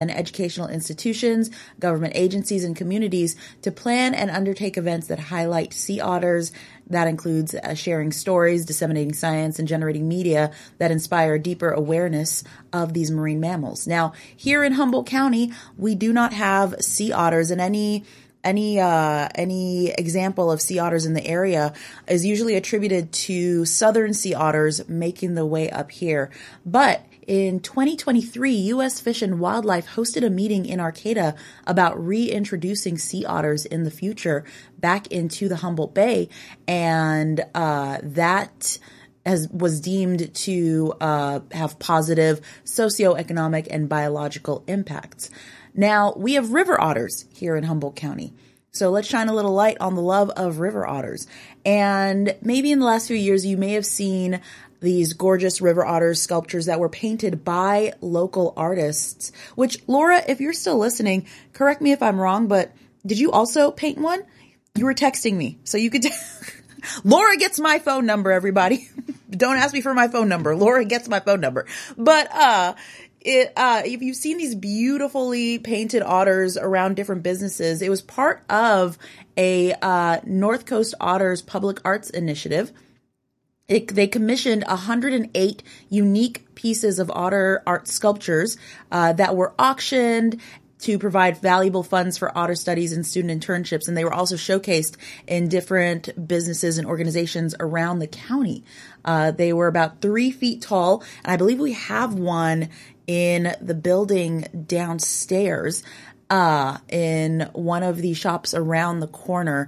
and educational institutions, government agencies, and communities to plan and undertake events that highlight sea otters. That includes sharing stories, disseminating science, and generating media that inspire deeper awareness of these marine mammals. Now, here in Humboldt County, we do not have sea otters, and any example of sea otters in the area is usually attributed to southern sea otters making the way up here. But in 2023, U.S. Fish and Wildlife hosted a meeting in Arcata about reintroducing sea otters in the future back into the Humboldt Bay, and that was deemed to have positive socioeconomic and biological impacts. Now, we have river otters here in Humboldt County. So let's shine a little light on the love of river otters. And maybe in the last few years, you may have seen these gorgeous river otter sculptures that were painted by local artists, which, Laura, if you're still listening, correct me if I'm wrong, but did you also paint one? You were texting me, so you could... Laura gets my phone number, everybody. Don't ask me for my phone number. Laura gets my phone number. But, if you've seen these beautifully painted otters around different businesses, it was part of a North Coast Otters Public Arts Initiative. They commissioned 108 unique pieces of otter art sculptures that were auctioned to provide valuable funds for otter studies and student internships. And they were also showcased in different businesses and organizations around the county. They were about 3 feet tall. And I believe we have one in the building downstairs, in one of the shops around the corner.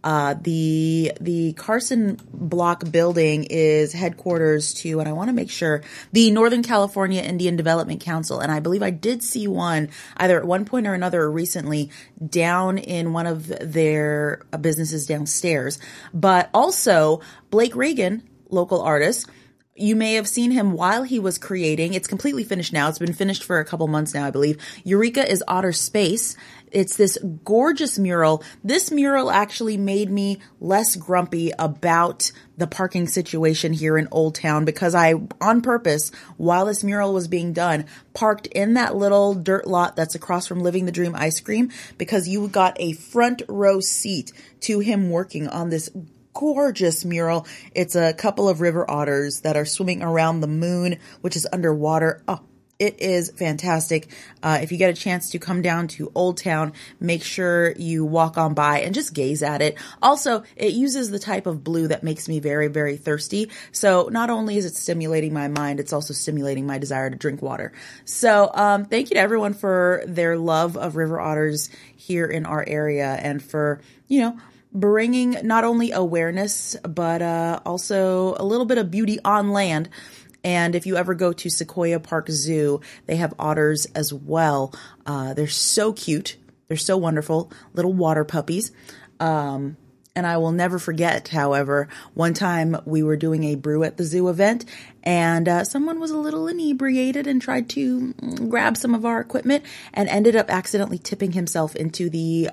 The Carson Block building is headquarters to, and I want to make sure, the Northern California Indian Development Council. And I believe I did see one either at one point or another recently down in one of their businesses downstairs. But also Blake Reagan, local artist. You may have seen him while he was creating. It's completely finished now. It's been finished for a couple months now, I believe. Eureka is Otter Space. It's this gorgeous mural. This mural actually made me less grumpy about the parking situation here in Old Town, because I, on purpose, while this mural was being done, parked in that little dirt lot that's across from Living the Dream Ice Cream, because you got a front row seat to him working on this gorgeous mural. It's a couple of river otters that are swimming around the moon, which is underwater. Oh, it is fantastic. If you get a chance to come down to Old Town, make sure you walk on by and just gaze at it. Also, it uses the type of blue that makes me very, very thirsty. So not only is it stimulating my mind, it's also stimulating my desire to drink water. So thank you to everyone for their love of river otters here in our area, and for, bringing not only awareness, but also a little bit of beauty on land. And if you ever go to Sequoia Park Zoo, they have otters as well. They're so cute. They're so wonderful. Little water puppies. And I will never forget, however, one time we were doing a Brew at the Zoo event, and someone was a little inebriated and tried to grab some of our equipment and ended up accidentally tipping himself into the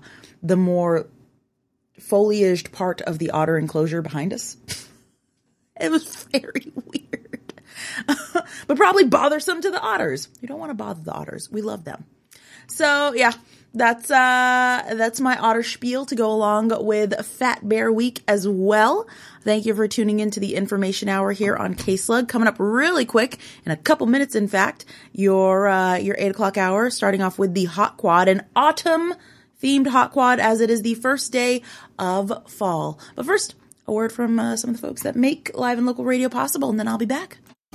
more foliaged part of the otter enclosure behind us. It was very weird, but probably bothersome to the otters. You don't want to bother the otters. We love them. So yeah, that's my otter spiel to go along with Fat Bear Week as well. Thank you for tuning into the information hour here on K-Slug. Coming up really quick in a couple minutes, in fact, your 8:00 hour, starting off with the Hot Quad, an autumn themed hot quad, as it is the first day of fall. But first, a word from some of the folks that make live and local radio possible, and then I'll be back.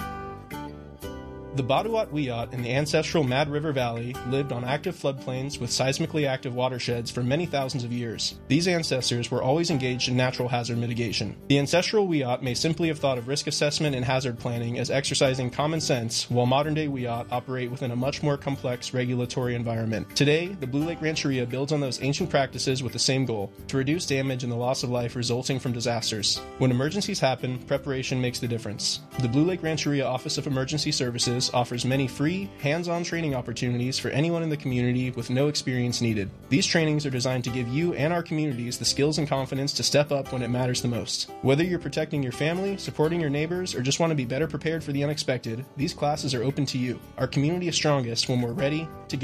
The Baduat Wiyot in the ancestral Mad River Valley lived on active floodplains with seismically active watersheds for many thousands of years. These ancestors were always engaged in natural hazard mitigation. The ancestral Wiyot may simply have thought of risk assessment and hazard planning as exercising common sense, while modern-day Wiyot operate within a much more complex regulatory environment. Today, the Blue Lake Rancheria builds on those ancient practices with the same goal: to reduce damage and the loss of life resulting from disasters. When emergencies happen, preparation makes the difference. The Blue Lake Rancheria Office of Emergency Services Campus offers many free, hands-on training opportunities for anyone in the community with no experience needed. These trainings are designed to give you and our communities the skills and confidence to step up when it matters the most. Whether you're protecting your family, supporting your neighbors, or just want to be better prepared for the unexpected, these classes are open to you. Our community is strongest when we're ready, together.